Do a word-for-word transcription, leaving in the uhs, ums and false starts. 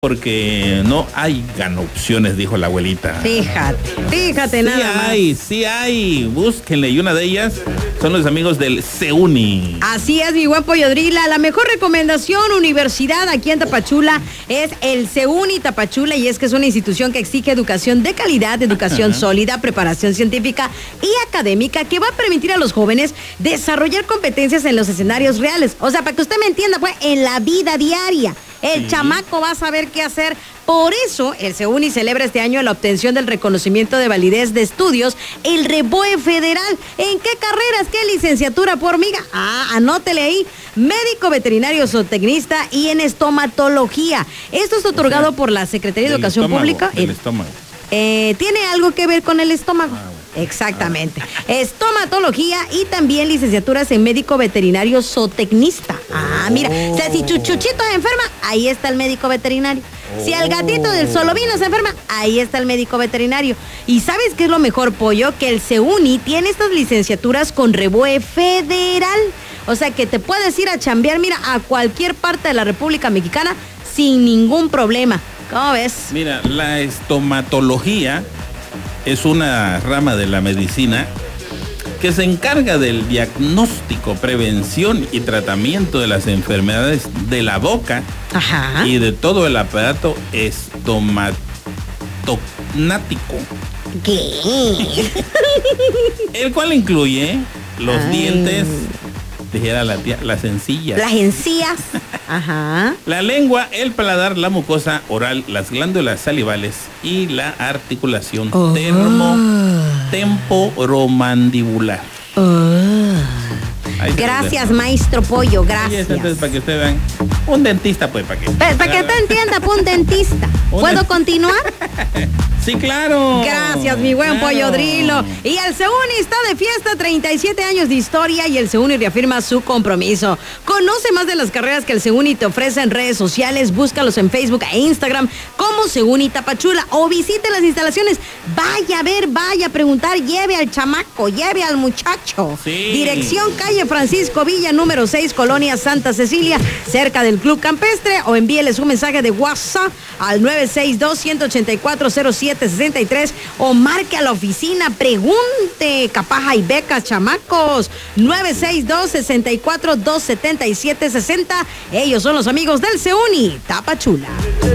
porque no hay opciones, dijo la abuelita. Fíjate, fíjate sí nada más. Sí hay, sí hay, búsquenle, y una de ellas son los amigos del CEUNI. Así es, mi buen Pollo Drila. La mejor recomendación, universidad aquí en Tapachula, es el CEUNI Tapachula, y es que es una institución que exige educación de calidad, educación sólida, preparación científica y académica, que va a permitir a los jóvenes desarrollar competencias en los escenarios reales. O sea, para que usted me entienda, pues, en la vida diaria. El sí. chamaco va a saber qué hacer. Por eso, el CEUNI celebra este año la obtención del reconocimiento de validez de estudios, el REBOE Federal. ¿En qué carreras? ¿Qué licenciatura por miga? Ah, anótele ahí. Médico veterinario zootecnista y en estomatología. Esto es otorgado o sea, por la Secretaría de Educación estómago, Pública. Del el, estómago. Eh, ¿Tiene algo que ver con el estómago? Ah, bueno. Exactamente. Estomatología y también licenciaturas en médico veterinario zootecnista. Ah, mira, o sea, si Chuchuchito se enferma, ahí está el médico veterinario. Si el gatito del Solovino se enferma, ahí está el médico veterinario. ¿Y sabes qué es lo mejor, Pollo? Que el CEUNI tiene estas licenciaturas con REBOE Federal. O sea, que te puedes ir a chambear, mira, a cualquier parte de la República Mexicana sin ningún problema. ¿Cómo ves? Mira, la estomatología es una rama de la medicina que se encarga del diagnóstico, prevención y tratamiento de las enfermedades de la boca. Ajá. Y de todo el aparato estomatognático. ¿Qué? El cual incluye los Ay. dientes, dijera la tía, las encías. Las encías. Ajá. La lengua, el paladar, la mucosa oral, las glándulas salivales y la articulación oh. termo temporomandibular. Oh. Gracias, maestro Pollo, gracias. Sí, entonces, para que usted vean, un dentista, pues, para que... Para, para que te entienda, pues, un dentista. ¿Puedo continuar? Sí, claro. Gracias, mi buen claro. Pollo Drilo. Y el CEUNI está de fiesta, treinta y siete años de historia, y el CEUNI reafirma su compromiso. Conoce más de las carreras que el CEUNI te ofrece en redes sociales. Búscalos en Facebook e Instagram como CEUNI Tapachula, o visite las instalaciones. Vaya a ver, vaya a preguntar, lleve al chamaco, lleve al muchacho. Sí. Dirección calle Francisco Villa, número seis, Colonia Santa Cecilia, cerca del Club Campestre, o envíeles un mensaje de WhatsApp al nueve seis dos, uno ocho cuatro, cero siete seis tres, o marque a la oficina, pregunte, capaz hay becas, chamacos. Nueve seis dos, seis cuatro, dos siete siete, seis cero. Ellos son los amigos del CEUNI Tapachula.